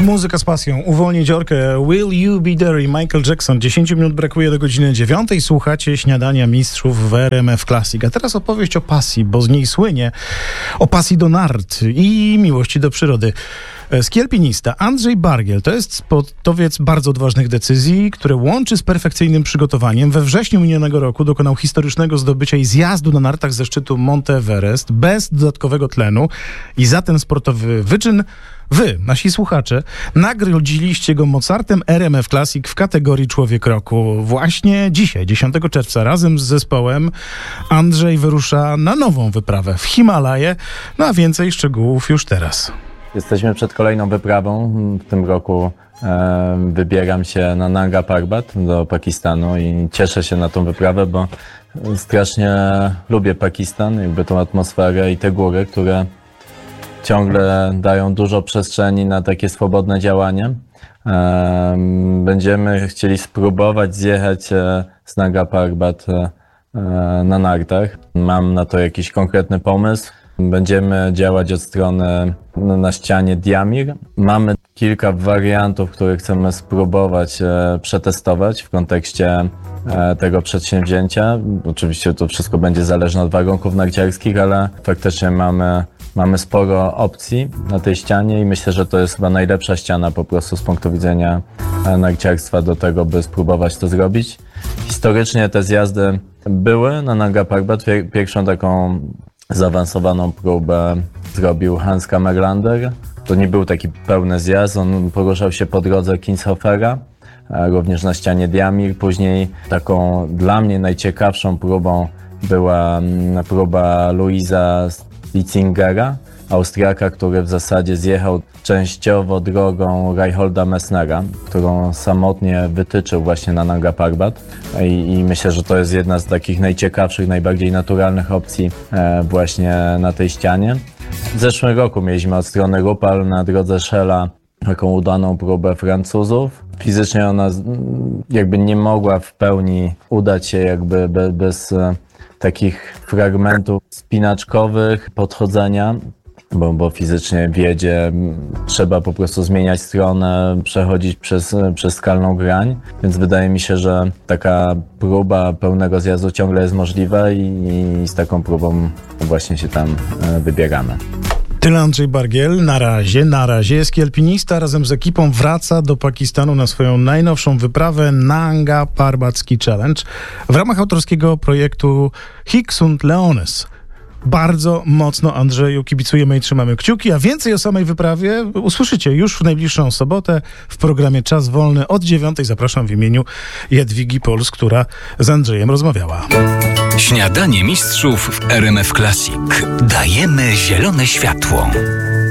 Muzyka z pasją. Uwolnić orkę. Will You Be There i Michael Jackson. 10 minut brakuje do godziny 9. Słuchacie Śniadania Mistrzów w RMF Classic. A teraz opowieść o pasji, bo z niej słynie. O pasji do nart i miłości do przyrody. Skialpinista Andrzej Bargiel to jest sportowiec bardzo odważnych decyzji, które łączy z perfekcyjnym przygotowaniem. We wrześniu minionego roku dokonał historycznego zdobycia i zjazdu na nartach ze szczytu Monte Everest bez dodatkowego tlenu i za ten sportowy wyczyn wy, nasi słuchacze, nagrodziliście go Mozartem RMF Classic w kategorii Człowiek Roku. Właśnie dzisiaj, 10 czerwca, razem z zespołem Andrzej wyrusza na nową wyprawę w Himalaje. No a więcej szczegółów już teraz. Jesteśmy przed kolejną wyprawą. W tym roku wybieram się na Nanga Parbat do Pakistanu i cieszę się na tą wyprawę, bo strasznie lubię Pakistan, jakby tą atmosferę i te góry, które ciągle dają dużo przestrzeni na takie swobodne działanie. Będziemy chcieli spróbować zjechać z Nanga Parbat na nartach. Mam na to jakiś konkretny pomysł. Będziemy działać od strony na ścianie Diamir. Mamy kilka wariantów, które chcemy spróbować przetestować w kontekście tego przedsięwzięcia. Oczywiście to wszystko będzie zależne od warunków narciarskich, ale faktycznie mamy sporo opcji na tej ścianie i myślę, że to jest chyba najlepsza ściana po prostu z punktu widzenia narciarstwa do tego, by spróbować to zrobić. Historycznie te zjazdy były na Nanga Parbat. Pierwszą taką zaawansowaną próbę zrobił Hans Kammerlander. To nie był taki pełny zjazd, on poruszał się po drodze Kinshofera, również na ścianie Diamir. Później taką dla mnie najciekawszą próbą była próba Luisa Litzingera, Austriaka, który w zasadzie zjechał częściowo drogą Reinholda Messnera, którą samotnie wytyczył właśnie na Nanga Parbat. I myślę, że to jest jedna z takich najciekawszych, najbardziej naturalnych opcji właśnie na tej ścianie. W zeszłym roku mieliśmy od strony Rupal na drodze Szela taką udaną próbę Francuzów. Fizycznie ona jakby nie mogła w pełni udać się jakby bez takich fragmentów spinaczkowych podchodzenia, bo fizycznie w jedzie trzeba po prostu zmieniać stronę, przechodzić przez skalną grań, więc wydaje mi się, że taka próba pełnego zjazdu ciągle jest możliwa i z taką próbą właśnie się tam wybieramy. Tyle Andrzej Bargiel. Na razie. Skialpinista razem z ekipą wraca do Pakistanu na swoją najnowszą wyprawę Nanga Parbat Ski Challenge w ramach autorskiego projektu Hicks und Leones. Bardzo mocno, Andrzeju, kibicujemy i trzymamy kciuki, a więcej o samej wyprawie usłyszycie już w najbliższą sobotę w programie Czas Wolny od 9. Zapraszam w imieniu Jadwigi Pols, która z Andrzejem rozmawiała. Śniadanie Mistrzów w RMF Classic. Dajemy zielone światło.